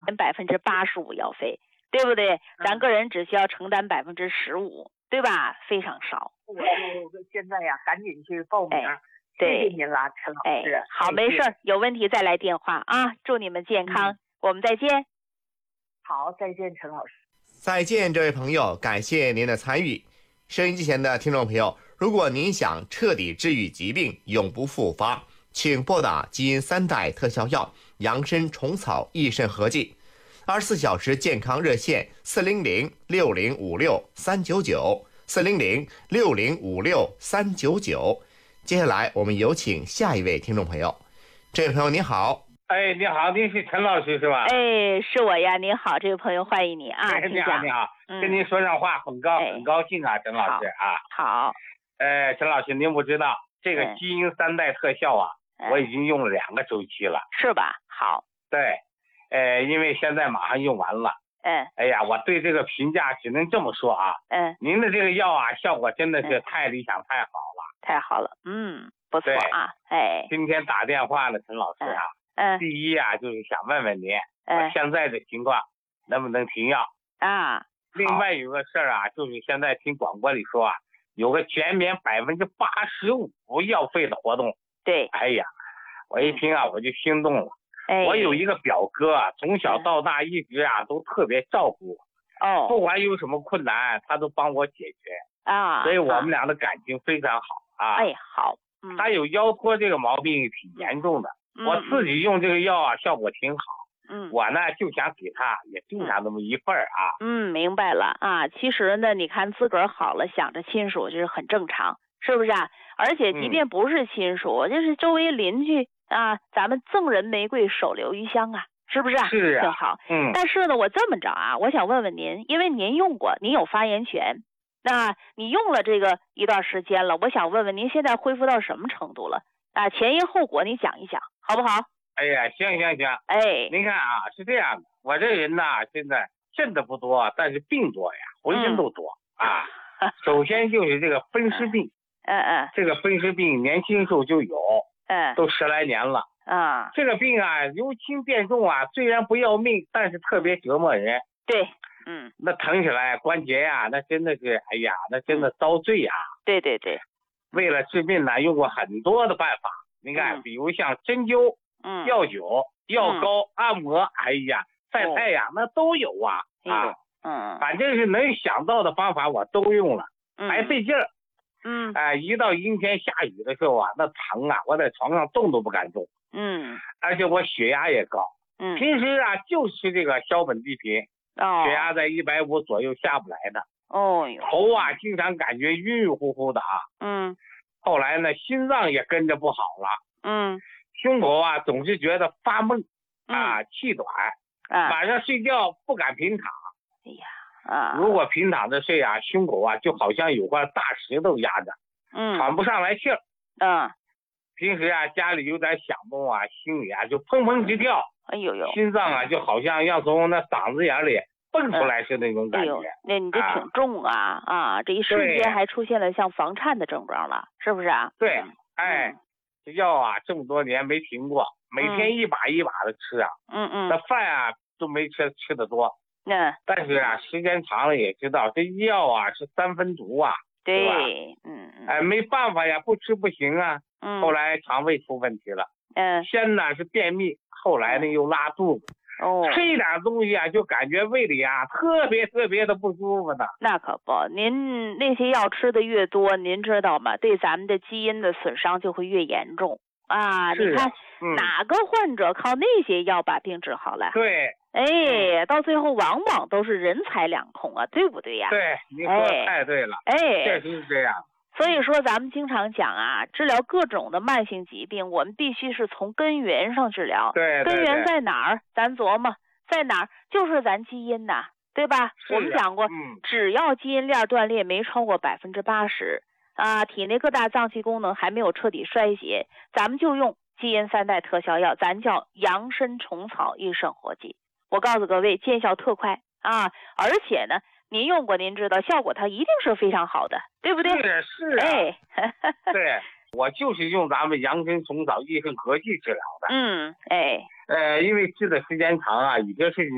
85%药费，对不对？咱个人只需要承担15%，对吧？非常少。 我就现在呀，赶紧去报名。 对， 谢谢您了，陈老师。 好，没事，有问题再来电话啊！祝你们健康，我们再见。 好，再见，陈老师。 再见，这位朋友，感谢您的参与。收音机前的听众朋友，如果您想彻底治愈疾病，永不复发，请拨打基因3代特效药扬参虫草益肾合剂24小时健康热线400-6056-399，400-6056-399。接下来我们有请下一位听众朋友。这位朋友您好。 哎，你好，您是陈老师是吧？ 哎，是我呀。您好，这位朋友，欢迎你啊。 哎，你好，你好，跟您说上话很高兴啊，陈老师啊。 好。 陈老师，您不知道这个基因3代特效啊，我已经用了2个周期了， 是吧？好。 对，因为现在马上用完了。哎呀，我对这个评价只能这么说啊。您的这个药啊，效果真的是太理想，太好了。 太好了，不错啊。 今天打电话呢，陈老师啊。第一啊，就是想问问您，现在的情况能不能停药啊？ 另外有个事儿啊，就是现在听广播里说啊，有个减免85%药费的活动。 对。 哎呀，我一听啊，我就心动了。我有一个表哥啊，从小到大一直啊都特别照顾我。不管有什么困难，他都帮我解决啊。所以我们俩的感情非常好啊。 好。 他有腰托这个毛病挺严重的。我自己用这个药啊，效果挺好。我呢就想给他也种上那么一份啊。 明白了啊。其实呢，你看自个儿好了，想着亲属就是很正常，是不是啊？而且即便不是亲属，就是周围邻居啊，咱们赠人玫瑰，手留余香啊，是不是啊？ 是啊。 挺好。但是呢，我这么着啊，我想问问您，因为您用过，您有发言权。那你用了这个一段时间了，我想问问您现在恢复到什么程度了？前因后果你讲一讲，好不好？ 哎呀，行。您看啊，是这样的，我这人呢，现在挣的不多，但是病多呀，浑身都多啊。首先就是这个风湿病。这个风湿病年轻时候就有。都10来年了。这个病啊，由轻变重啊，虽然不要命，但是特别折磨人。 对。 那疼起来关节呀，那真的是，哎呀，那真的遭罪呀。 对。 为了治病呢，用过很多的办法。你看，比如像针灸、药酒、药膏、按摩，哎呀，晒太阳那都有啊。反正是能想到的方法我都用了，还费劲儿。一到阴天下雨的时候啊，那疼啊，我在床上动都不敢动。而且我血压也高。平时啊就吃这个硝苯地平。血压在150左右下不来的。头啊经常感觉晕晕乎乎的啊。后来呢，心脏也跟着不好了。胸口啊总是觉得发闷啊，气短。晚上睡觉不敢平躺。如果平躺着睡啊，胸口啊就好像有块大石头压着。喘不上来气儿。平时啊家里有点响动啊，心里啊就砰砰直跳。心脏啊就好像要从那嗓子眼里蹦出来是那种感觉。 那你这挺重啊。这一瞬间还出现了像房颤的症状了，是不是啊？ 对。这药啊这么多年没停过，每天一把一把的吃啊。那饭啊都没吃得多。但是啊时间长了也知道这药啊是3分毒啊。 对吧？ 没办法呀，不吃不行啊。后来肠胃出问题了。先呢是便秘，后来呢又拉肚子。吃一点东西啊就感觉胃里啊特别的不舒服呢。 那可不，您那些药吃的越多，您知道吗？对咱们的基因的损伤就会越严重啊。你看哪个患者靠那些药把病治好了？ 对。 到最后往往都是人财两空啊，对不对呀？ 对，你说太对了。确实是这样。 所以说咱们经常讲啊，治疗各种的慢性疾病，我们必须是从根源上治疗。 对。 根源在哪儿？咱琢磨在哪儿，就是咱基因呐，对吧？我们讲过，只要基因链断裂没超过80%啊，体内各大脏器功能还没有彻底衰竭，咱们就用基因3代特效药，咱叫扬参虫草益肾活剂。我告诉各位，见效特快啊！而且呢，您用过，您知道效果它一定是非常好的，对不对？ 是对，我就是用咱们扬参虫草益肾合剂治疗的。因为治的时间长啊，已经是